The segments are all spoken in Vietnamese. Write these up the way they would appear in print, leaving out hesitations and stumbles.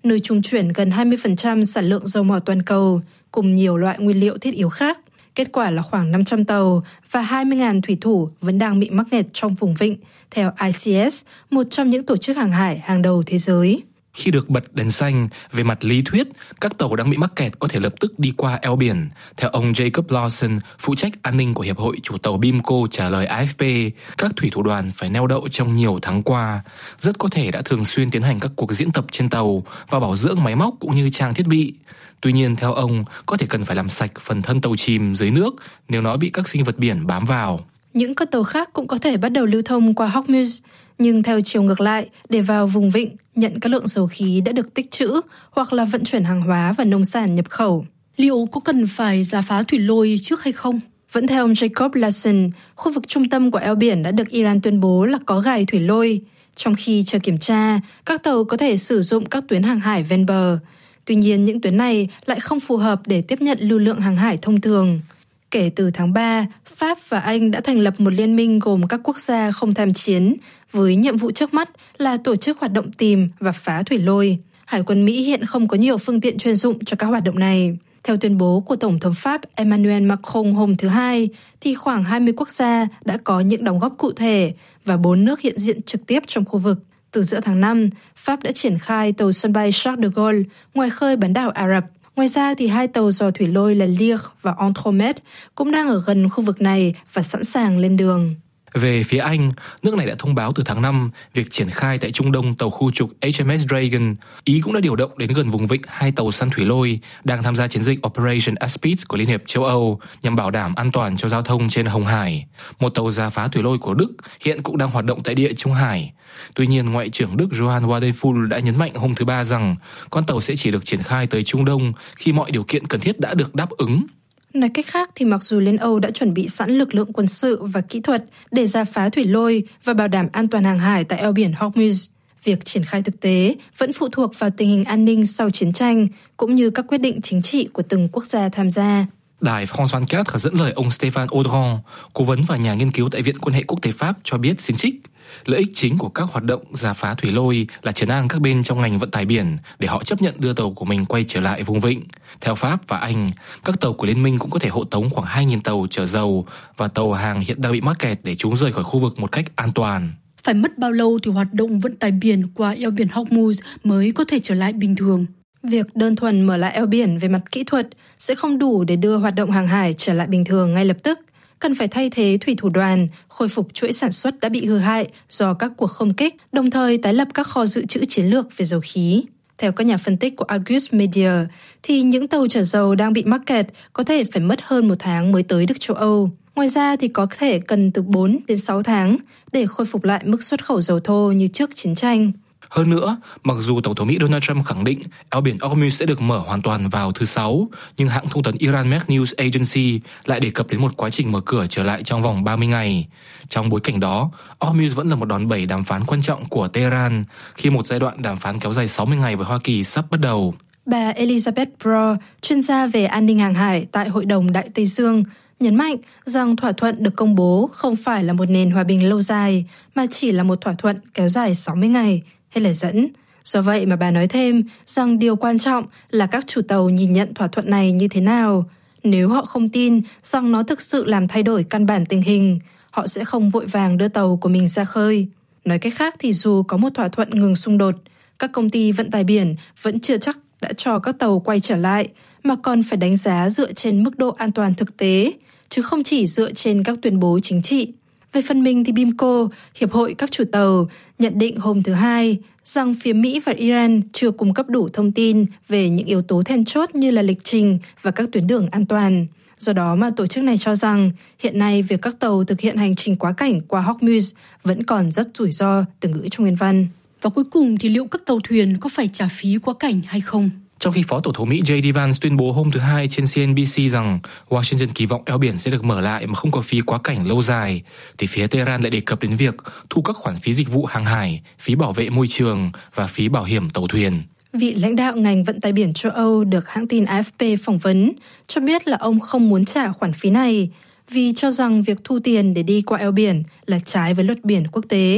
nơi trung chuyển gần 20% sản lượng dầu mỏ toàn cầu, cùng nhiều loại nguyên liệu thiết yếu khác. Kết quả là khoảng 500 tàu và 20.000 thủy thủ vẫn đang bị mắc kẹt trong vùng vịnh, theo ICS, một trong những tổ chức hàng hải hàng đầu thế giới. Khi được bật đèn xanh, về mặt lý thuyết, các tàu đang bị mắc kẹt có thể lập tức đi qua eo biển. Theo ông Jacob Lawson, phụ trách an ninh của Hiệp hội Chủ tàu BIMCO trả lời AFP, các thủy thủ đoàn phải neo đậu trong nhiều tháng qua. Rất có thể đã thường xuyên tiến hành các cuộc diễn tập trên tàu và bảo dưỡng máy móc cũng như trang thiết bị. Tuy nhiên, theo ông, có thể cần phải làm sạch phần thân tàu chìm dưới nước nếu nó bị các sinh vật biển bám vào. Những con tàu khác cũng có thể bắt đầu lưu thông qua Hormuz, nhưng theo chiều ngược lại, để vào vùng vịnh, nhận các lượng dầu khí đã được tích trữ hoặc là vận chuyển hàng hóa và nông sản nhập khẩu. Liệu có cần phải rà phá thủy lôi trước hay không? Vẫn theo ông Jacob Lawson, khu vực trung tâm của eo biển đã được Iran tuyên bố là có gài thủy lôi. Trong khi chờ kiểm tra, các tàu có thể sử dụng các tuyến hàng hải ven bờ. Tuy nhiên, những tuyến này lại không phù hợp để tiếp nhận lưu lượng hàng hải thông thường. Kể từ tháng 3, Pháp và Anh đã thành lập một liên minh gồm các quốc gia không tham chiến, với nhiệm vụ trước mắt là tổ chức hoạt động tìm và phá thủy lôi. Hải quân Mỹ hiện không có nhiều phương tiện chuyên dụng cho các hoạt động này. Theo tuyên bố của Tổng thống Pháp Emmanuel Macron hôm thứ Hai, thì khoảng 20 quốc gia đã có những đóng góp cụ thể và 4 nước hiện diện trực tiếp trong khu vực. Từ giữa tháng 5, Pháp đã triển khai tàu sân bay Charles de Gaulle ngoài khơi bán đảo Ả Rập. Ngoài ra thì 2 tàu dò thủy lôi là Lyre và Andromède cũng đang ở gần khu vực này và sẵn sàng lên đường. Về phía Anh, nước này đã thông báo từ tháng 5 việc triển khai tại Trung Đông tàu khu trục HMS Dragon. Ý cũng đã điều động đến gần vùng vịnh 2 tàu săn thủy lôi đang tham gia chiến dịch Operation Aspid của Liên hiệp châu Âu nhằm bảo đảm an toàn cho giao thông trên Hồng Hải. Một tàu rà phá thủy lôi của Đức hiện cũng đang hoạt động tại địa Trung Hải. Tuy nhiên, Ngoại trưởng Đức Johann Wadephul đã nhấn mạnh hôm thứ Ba rằng con tàu sẽ chỉ được triển khai tới Trung Đông khi mọi điều kiện cần thiết đã được đáp ứng. Nói cách khác thì mặc dù Liên Âu đã chuẩn bị sẵn lực lượng quân sự và kỹ thuật để rà phá thủy lôi và bảo đảm an toàn hàng hải tại eo biển Hormuz, việc triển khai thực tế vẫn phụ thuộc vào tình hình an ninh sau chiến tranh cũng như các quyết định chính trị của từng quốc gia tham gia. Đài France 24 dẫn lời ông Stéphane Audran, cố vấn và nhà nghiên cứu tại Viện Quan hệ Quốc tế Pháp cho biết xin trích, lợi ích chính của các hoạt động rà phá thủy lôi là trấn an các bên trong ngành vận tải biển để họ chấp nhận đưa tàu của mình quay trở lại vùng vịnh. Theo Pháp và Anh, các tàu của Liên minh cũng có thể hộ tống khoảng 2.000 tàu chở dầu và tàu hàng hiện đang bị mắc kẹt để chúng rời khỏi khu vực một cách an toàn. Phải mất bao lâu thì hoạt động vận tải biển qua eo biển Hormuz mới có thể trở lại bình thường? Việc đơn thuần mở lại eo biển về mặt kỹ thuật sẽ không đủ để đưa hoạt động hàng hải trở lại bình thường ngay lập tức. Cần phải thay thế thủy thủ đoàn, khôi phục chuỗi sản xuất đã bị hư hại do các cuộc không kích, đồng thời tái lập các kho dự trữ chiến lược về dầu khí. Theo các nhà phân tích của Argus Media, thì những tàu chở dầu đang bị mắc kẹt có thể phải mất hơn 1 tháng mới tới được châu Âu. Ngoài ra thì có thể cần từ 4 đến 6 tháng để khôi phục lại mức xuất khẩu dầu thô như trước chiến tranh. Hơn nữa, mặc dù Tổng thống Mỹ Donald Trump khẳng định eo biển Hormuz sẽ được mở hoàn toàn vào thứ Sáu, nhưng hãng thông tấn Iran Med News Agency lại đề cập đến một quá trình mở cửa trở lại trong vòng 30 ngày. Trong bối cảnh đó, Hormuz vẫn là một đòn bẩy đàm phán quan trọng của Tehran khi một giai đoạn đàm phán kéo dài 60 ngày với Hoa Kỳ sắp bắt đầu. Bà Elizabeth Brough, chuyên gia về an ninh hàng hải tại Hội đồng Đại Tây Dương, nhấn mạnh rằng thỏa thuận được công bố không phải là một nền hòa bình lâu dài, mà chỉ là một thỏa thuận kéo dài 60 ngày, hay lời dẫn. Do vậy mà bà nói thêm rằng điều quan trọng là các chủ tàu nhìn nhận thỏa thuận này như thế nào. Nếu họ không tin rằng nó thực sự làm thay đổi căn bản tình hình, họ sẽ không vội vàng đưa tàu của mình ra khơi. Nói cách khác thì dù có một thỏa thuận ngừng xung đột, các công ty vận tải biển vẫn chưa chắc đã cho các tàu quay trở lại, mà còn phải đánh giá dựa trên mức độ an toàn thực tế, chứ không chỉ dựa trên các tuyên bố chính trị. Về phần mình thì BIMCO, Hiệp hội các chủ tàu, nhận định hôm thứ Hai rằng phía Mỹ và Iran chưa cung cấp đủ thông tin về những yếu tố then chốt như là lịch trình và các tuyến đường an toàn. Do đó mà tổ chức này cho rằng hiện nay việc các tàu thực hiện hành trình quá cảnh qua Hormuz vẫn còn rất rủi ro, từ ngữ trong nguyên văn. Và cuối cùng thì liệu các tàu thuyền có phải trả phí quá cảnh hay không? Trong khi Phó Tổng thống Mỹ J.D. Vance tuyên bố hôm thứ Hai trên CNBC rằng Washington kỳ vọng eo biển sẽ được mở lại mà không có phí quá cảnh lâu dài, thì phía Tehran lại đề cập đến việc thu các khoản phí dịch vụ hàng hải, phí bảo vệ môi trường và phí bảo hiểm tàu thuyền. Vị lãnh đạo ngành vận tải biển châu Âu được hãng tin AFP phỏng vấn cho biết là ông không muốn trả khoản phí này vì cho rằng việc thu tiền để đi qua eo biển là trái với luật biển quốc tế.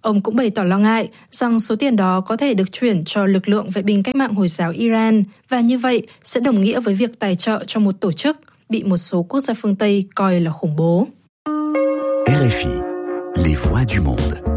Ông cũng bày tỏ lo ngại rằng số tiền đó có thể được chuyển cho lực lượng vệ binh cách mạng Hồi giáo Iran và như vậy sẽ đồng nghĩa với việc tài trợ cho một tổ chức bị một số quốc gia phương Tây coi là khủng bố. RFI, les voix du monde.